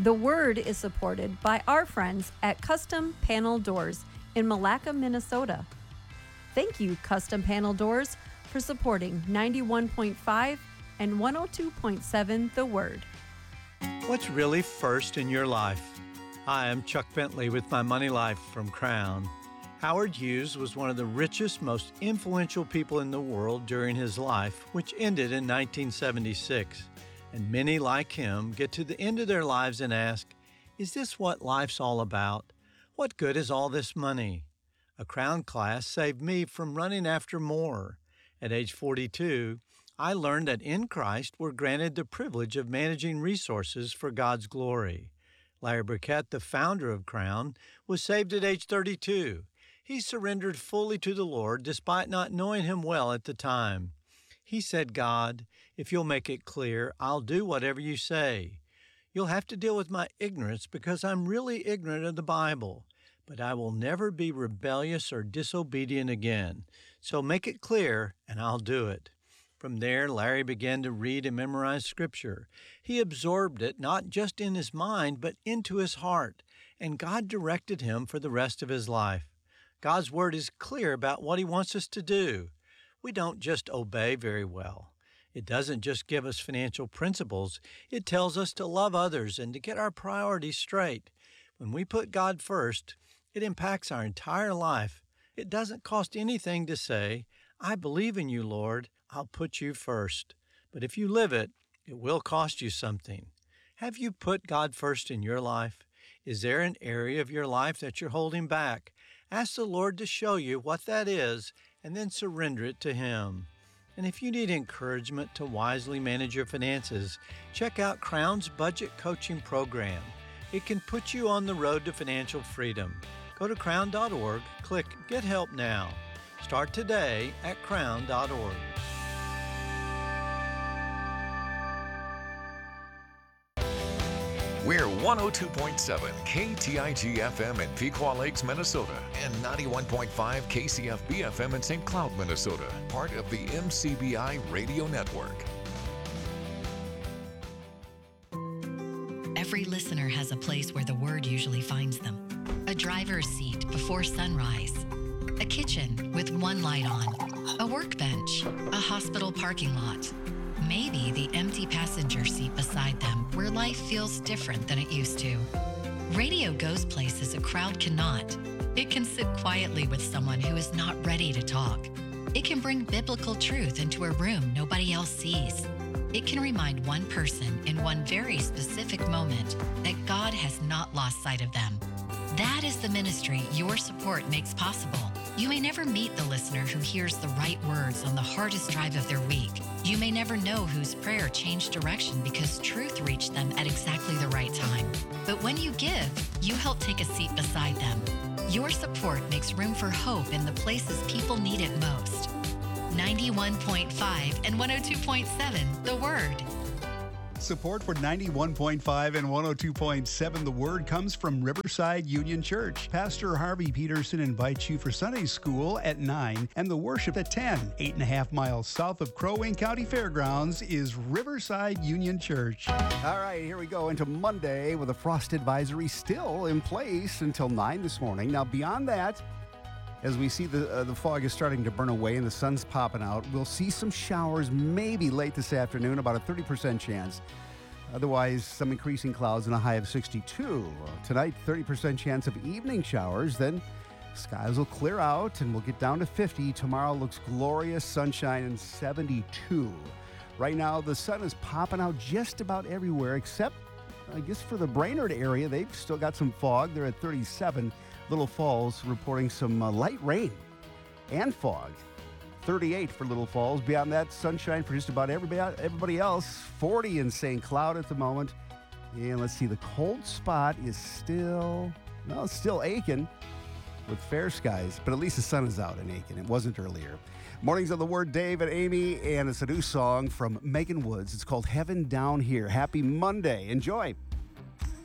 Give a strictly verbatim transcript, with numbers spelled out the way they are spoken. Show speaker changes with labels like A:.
A: The Word is supported by our friends at Custom Panel Doors in Malacca, Minnesota. Thank you, Custom Panel Doors, for supporting ninety-one point five and one oh two point seven The Word.
B: What's really first in your life? Hi, I'm Chuck Bentley with My Money Life from Crown. Howard Hughes was one of the richest, most influential people in the world during his life, which ended in nineteen seventy-six. And many like him get to the end of their lives and ask, is this what life's all about? What good is all this money? A Crown class saved me from running after more. At age forty-two, I learned that in Christ we're granted the privilege of managing resources for God's glory. Larry Burkett, the founder of Crown, was saved at age thirty-two. He surrendered fully to the Lord despite not knowing Him well at the time. He said, God, if you'll make it clear, I'll do whatever you say. You'll have to deal with my ignorance because I'm really ignorant of the Bible, but I will never be rebellious or disobedient again. So make it clear, and I'll do it. From there, Larry began to read and memorize Scripture. He absorbed it not just in his mind, but into his heart, and God directed him for the rest of his life. God's Word is clear about what He wants us to do. We don't just obey very well. It doesn't just give us financial principles. It tells us to love others and to get our priorities straight. When we put God first, it impacts our entire life. It doesn't cost anything to say, I believe in you, Lord. I'll put you first. But if you live it, it will cost you something. Have you put God first in your life? Is there an area of your life that you're holding back? Ask the Lord to show you what that is and then surrender it to Him. And if you need encouragement to wisely manage your finances, check out Crown's Budget Coaching Program. It can put you on the road to financial freedom. Go to crown dot org, click Get Help Now. Start today at crown dot org.
C: We're one oh two point seven K T I G F M in Pequot Lakes, Minnesota, and ninety-one point five K C F B F M in Saint Cloud, Minnesota, part of the M C B I Radio Network.
D: Every listener has a place where the Word usually finds them. A driver's seat before sunrise. A kitchen with one light on. A workbench. A hospital parking lot. Maybe the empty passenger seat beside them, where life feels different than it used to. Radio goes places a crowd cannot. It can sit quietly with someone who is not ready to talk. It can bring biblical truth into a room nobody else sees. It can remind one person in one very specific moment that God has not lost sight of them. That is the ministry your support makes possible. You may never meet the listener who hears the right words on the hardest drive of their week. You may never know whose prayer changed direction because truth reached them at exactly the right time. But when you give, you help take a seat beside them. Your support makes room for hope in the places people need it most. ninety-one point five and one oh two point seven, The Word.
E: Support for ninety-one point five and one oh two point seven The Word comes from Riverside Union Church. Pastor Harvey Peterson invites you for Sunday school at nine and the worship at ten. Eight and a half miles south of Crow Wing County Fairgrounds is Riverside Union Church.
F: All right, here we go into Monday with a frost advisory still in place until nine this morning. Now, beyond that, as we see the uh, the fog is starting to burn away and the sun's popping out, we'll see some showers maybe late this afternoon, about a thirty percent chance. Otherwise, some increasing clouds and a high of sixty-two. Uh, tonight, thirty percent chance of evening showers. Then skies will clear out and we'll get down to fifty. Tomorrow looks glorious, sunshine, and seventy-two. Right now, the sun is popping out just about everywhere except, I guess, for the Brainerd area. They've still got some fog. They're at thirty-seven. Little Falls reporting some uh, light rain and fog. thirty-eight for Little Falls. Beyond that, sunshine for just about everybody, everybody else. forty in Saint Cloud at the moment. And let's see, the cold spot is still, well, it's still Aiken with fair skies, but at least the sun is out in Aiken. It wasn't earlier. Mornings of the Word, Dave and Amy, and it's a new song from Megan Woods. It's called Heaven Down Here. Happy Monday. Enjoy.